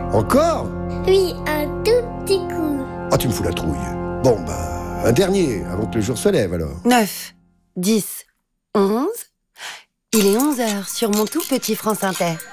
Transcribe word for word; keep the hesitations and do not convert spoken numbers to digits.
Encore? Oui, un tout petit coup. Ah, tu me fous la trouille. Bon, bah, un dernier, avant que le jour se lève, alors. neuf, dix, onze. Il est onze heures sur mon tout petit France Inter.